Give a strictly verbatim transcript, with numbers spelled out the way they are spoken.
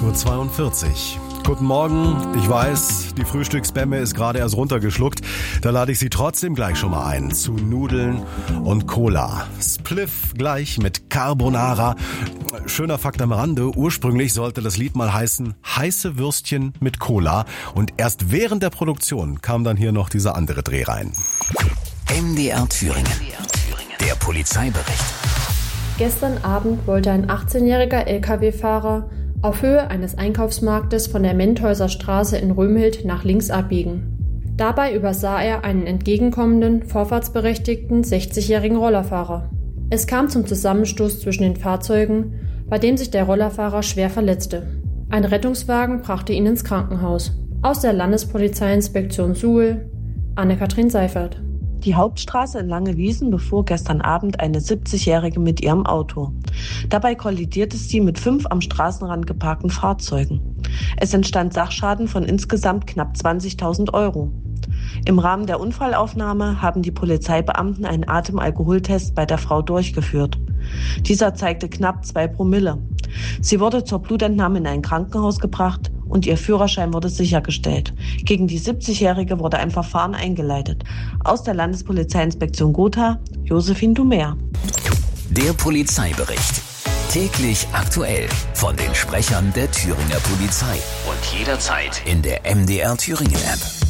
acht Uhr zweiundvierzig. Guten Morgen. Ich weiß, die Frühstücksspamme ist gerade erst runtergeschluckt. Da lade ich Sie trotzdem gleich schon mal ein zu Nudeln und Cola. Spliff gleich mit Carbonara. Schöner Fakt am Rande. Ursprünglich sollte das Lied mal heißen Heiße Würstchen mit Cola. Und erst während der Produktion kam dann hier noch dieser andere Dreh rein. M D R Thüringen. Der Polizeibericht. Gestern Abend wollte ein achtzehnjähriger L K W-Fahrer auf Höhe eines Einkaufsmarktes von der Menthäuser Straße in Römhild nach links abbiegen. Dabei übersah er einen entgegenkommenden, vorfahrtsberechtigten sechzigjährigen Rollerfahrer. Es kam zum Zusammenstoß zwischen den Fahrzeugen, bei dem sich der Rollerfahrer schwer verletzte. Ein Rettungswagen brachte ihn ins Krankenhaus. Aus der Landespolizeiinspektion Suhl, Anne-Kathrin Seifert. Die Hauptstraße in Langewiesen befuhr gestern Abend eine siebzigjährige mit ihrem Auto. Dabei kollidierte sie mit fünf am Straßenrand geparkten Fahrzeugen. Es entstand Sachschaden von insgesamt knapp zwanzigtausend Euro. Im Rahmen der Unfallaufnahme haben die Polizeibeamten einen Atemalkoholtest bei der Frau durchgeführt. Dieser zeigte knapp zwei Promille. Sie wurde zur Blutentnahme in ein Krankenhaus gebracht und ihr Führerschein wurde sichergestellt. Gegen die siebzigjährige wurde ein Verfahren eingeleitet. Aus der Landespolizeiinspektion Gotha, Josephine Dumer. Der Polizeibericht. Täglich aktuell von den Sprechern der Thüringer Polizei. Und jederzeit in der M D R Thüringen App.